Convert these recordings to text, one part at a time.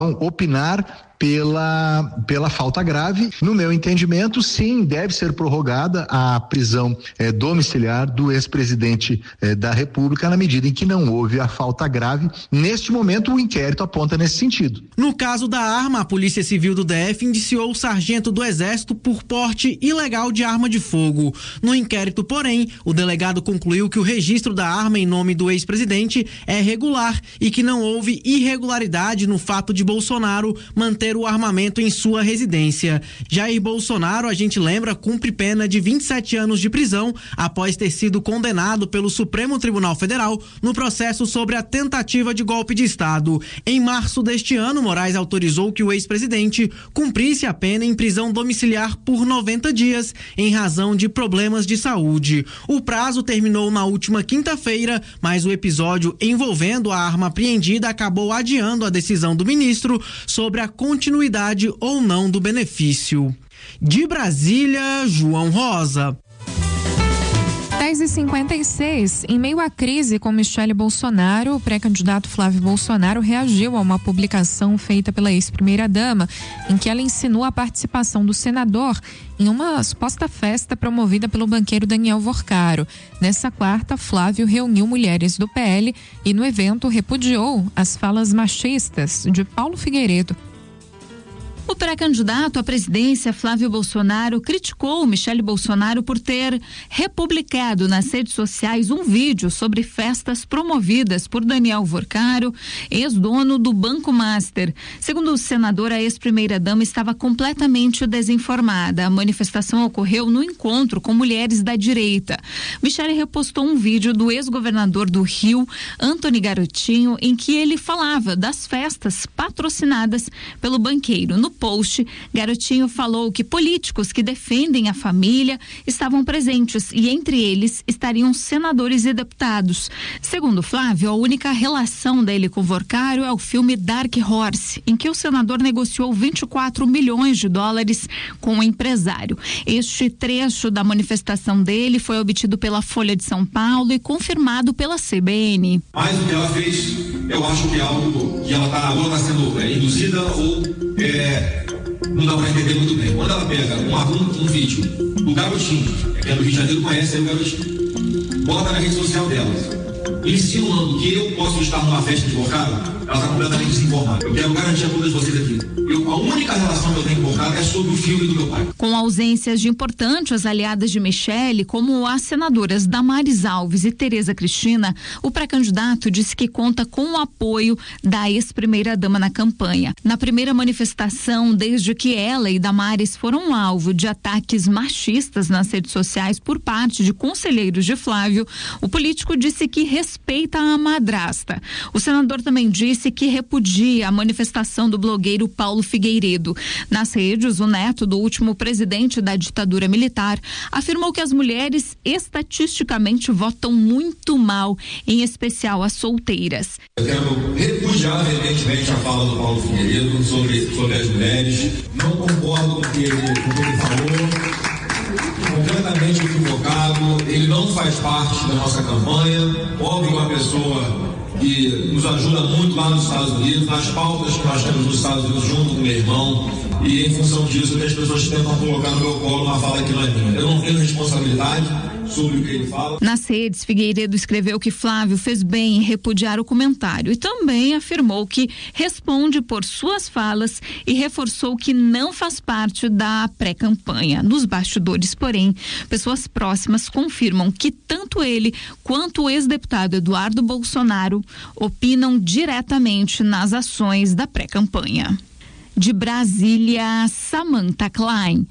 opinar pela falta grave. No meu entendimento, sim, deve ser prorrogada a prisão domiciliar do ex-presidente da República na medida em que não houve a falta grave. Neste momento, o inquérito aponta nesse sentido. No caso da arma, a Polícia Civil do DF indiciou o sargento do Exército por porte ilegal de arma de fogo. No inquérito, porém, o delegado concluiu que o registro da arma em nome do ex-presidente é regular e que não houve irregularidade no fato de Bolsonaro manter o armamento em sua residência. Jair Bolsonaro, a gente lembra, cumpre pena de 27 anos de prisão após ter sido condenado pelo Supremo Tribunal Federal no processo sobre a tentativa de golpe de Estado. Em março deste ano, Moraes autorizou que o ex-presidente cumprisse a pena em prisão domiciliar por 90 dias, em razão de problemas de saúde. O prazo terminou na última quinta-feira, mas o episódio envolvendo a arma apreendida acabou adiando a decisão do ministro sobre a continuidade ou não do benefício. De Brasília, João Rosa. 10h56, em meio à crise com Michele Bolsonaro, o pré-candidato Flávio Bolsonaro reagiu a uma publicação feita pela ex-primeira-dama, em que ela insinuou a participação do senador em uma suposta festa promovida pelo banqueiro Daniel Vorcaro. Nessa quarta, Flávio reuniu mulheres do PL e no evento repudiou as falas machistas de Paulo Figueiredo. O pré-candidato à presidência, Flávio Bolsonaro, criticou Michele Bolsonaro por ter republicado nas redes sociais um vídeo sobre festas promovidas por Daniel Vorcaro, ex-dono do Banco Master. Segundo o senador, a ex-primeira-dama estava completamente desinformada. A manifestação ocorreu no encontro com mulheres da direita. Michele repostou um vídeo do ex-governador do Rio, Antony Garotinho, em que ele falava das festas patrocinadas pelo banqueiro. No post, Garotinho falou que políticos que defendem a família estavam presentes e entre eles estariam senadores e deputados. Segundo Flávio, a única relação dele com Vorcaro é o filme Dark Horse, em que o senador negociou 24 milhões de dólares com o empresário. Este trecho da manifestação dele foi obtido pela Folha de São Paulo e confirmado pela CBN. Mas o que ela fez, eu acho que é algo que ela está sendo induzida ou não dá para entender muito bem. Quando ela pega um vídeo do Garotinho, que é do Rio de Janeiro, conhece aí o Garotinho, bota na rede social dela, insinuando que eu posso estar numa festa de Vorcaro, ela está completamente desinformada. Eu quero garantir a todas vocês aqui. A única relação que eu tenho com Vorcaro é sobre o filme do meu pai. Com ausências de importantes aliadas de Michele, como as senadoras Damares Alves e Tereza Cristina, o pré-candidato disse que conta com o apoio da ex-primeira-dama na campanha. Na primeira manifestação, desde que ela e Damares foram alvo de ataques machistas nas redes sociais por parte de conselheiros de Flávio, o político disse que respeita a madrasta. O senador também disse que repudia a manifestação do blogueiro Paulo Figueiredo. Nas redes, o neto do último presidente da ditadura militar afirmou que as mulheres estatisticamente votam muito mal, em especial as solteiras. Eu quero repudiar veementemente a fala do Paulo Figueiredo sobre as mulheres. Não concordo com o que ele falou. Completamente equivocado. Ele não faz parte da nossa campanha. Óbvio, uma pessoa que nos ajuda muito lá nos Estados Unidos, nas pautas que nós temos nos Estados Unidos junto com meu irmão, e em função disso que as pessoas tentam colocar no meu colo uma fala que não é minha. Eu não tenho responsabilidade sobre o que ele fala. Nas redes, Figueiredo escreveu que Flávio fez bem em repudiar o comentário e também afirmou que responde por suas falas e reforçou que não faz parte da pré-campanha. Nos bastidores, porém, pessoas próximas confirmam que tanto ele quanto o ex-deputado Eduardo Bolsonaro opinam diretamente nas ações da pré-campanha. De Brasília, Samantha Klein.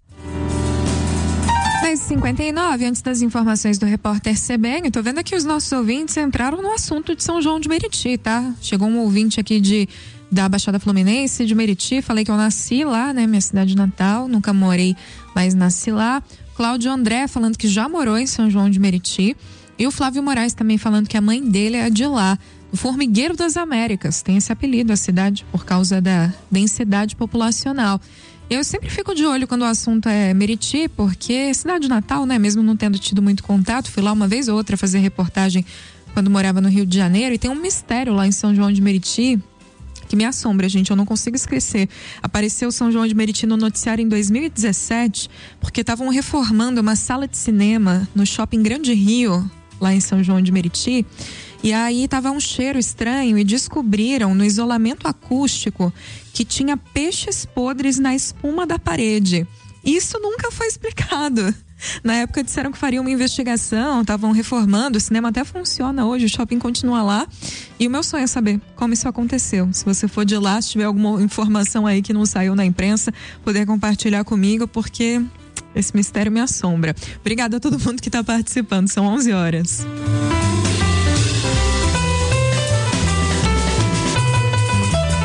10h59, antes das informações do repórter CBN, tô vendo aqui os nossos ouvintes entraram no assunto de São João de Meriti, tá? Chegou um ouvinte aqui da Baixada Fluminense, de Meriti, falei que eu nasci lá, né? Minha cidade natal, nunca morei, mas nasci lá. Cláudio André falando que já morou em São João de Meriti. E o Flávio Moraes também falando que a mãe dele é de lá, o Formigueiro das Américas. Tem esse apelido, a cidade, por causa da densidade populacional. Eu sempre fico de olho quando o assunto é Meriti, porque cidade natal, né? Mesmo não tendo tido muito contato, fui lá uma vez ou outra fazer reportagem quando morava no Rio de Janeiro, e tem um mistério lá em São João de Meriti. que me assombra, gente, eu não consigo esquecer. Apareceu São João de Meriti no noticiário em 2017, porque estavam reformando uma sala de cinema no Shopping Grande Rio, lá em São João de Meriti, e aí tava um cheiro estranho e descobriram no isolamento acústico que tinha peixes podres na espuma da parede. Isso nunca foi explicado. Na época disseram que fariam uma investigação, estavam reformando, o cinema até funciona hoje, o shopping continua lá. E o meu sonho é saber como isso aconteceu. Se você for de lá, se tiver alguma informação aí que não saiu na imprensa, poder compartilhar comigo, porque esse mistério me assombra. Obrigada a todo mundo que está participando, são 11 horas.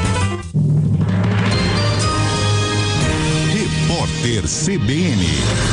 Repórter CBN.